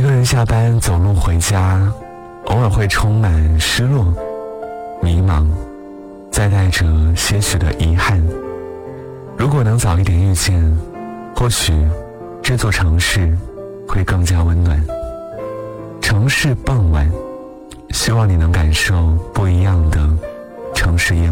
个人下班走路回家，偶尔会充满失落、迷茫，再带着些许的遗憾。如果能早一点遇见，或许这座城市会更加温暖。城市傍晚，希望你能感受不一样的城市夜